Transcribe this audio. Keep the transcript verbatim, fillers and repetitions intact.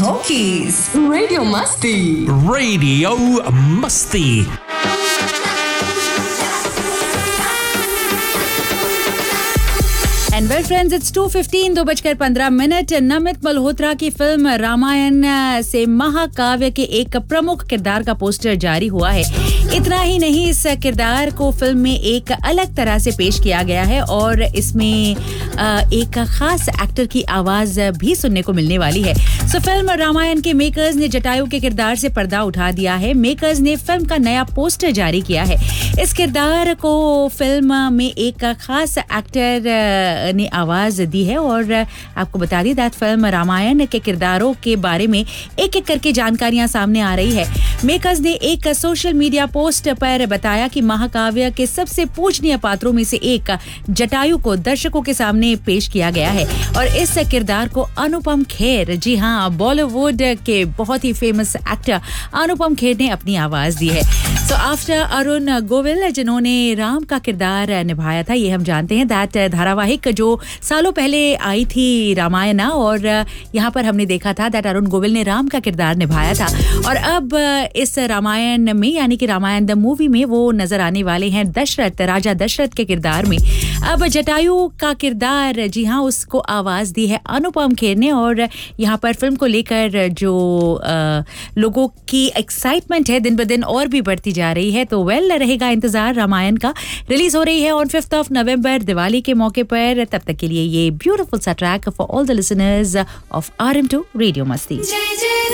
Talkies. Radio Masti. Radio Musty. And well friends, it's to fifteen, दो बजकर पंद्रह minute. Namit Malhotra की फिल्म रामायण से महाकाव्य के एक प्रमुख किरदार का पोस्टर जारी हुआ है। इतना ही नहीं, इस किरदार को फिल्म में एक अलग तरह से पेश किया गया है और इसमें एक खास एक्टर की आवाज भी सुनने को मिलने वाली है। सो फिल्म रामायण के मेकर्स ने जटायु के किरदार से पर्दा उठा दिया है। मेकर्स ने फिल्म का नया पोस्टर जारी किया है। इस किरदार को फिल्म में एक खास एक्टर ने आवाज दी है और आपको बता दी दैट फिल्म रामायण के किरदारों के बारे में एक एक करके जानकारियां सामने आ रही है। मेकर्स ने एक सोशल मीडिया पोस्ट पर बताया कि महाकाव्य के सबसे पूजनीय पात्रों में से एक जटायु को दर्शकों के सामने पेश किया गया है और इस किरदार को अनुपम खेर, जी हाँ, बॉलीवुड के बहुत ही फेमस एक्टर अनुपम खेर ने अपनी आवाज दी है। सो आफ्टर अरुण गोविल, जिन्होंने राम का किरदार निभाया था, ये हम जानते हैं दैट धारावाहिक जो सालों पहले आई थी रामायण, और यहाँ पर हमने देखा था दैट अरुण गोविल ने राम का किरदार निभाया था और अब इस रामायण में, यानी कि रामायण द मूवी में, वो नजर आने वाले हैं दशरथ, राजा दशरथ के किरदार में। अब जटायु का किरदार, जी हाँ, उसको आवाज दी है अनुपम खेर ने और यहाँ पर फिल्म को लेकर जो आ, लोगों की एक्साइटमेंट है दिन ब दिन और भी बढ़ती जा रही है। तो वेल रहेगा इंतजार रामायण का। रिलीज हो रही है on fifth of November Diwali के मौके पर। तब तक के लिए ये ब्यूटीफुल सा track for all the listeners of R M to radio मस्ती।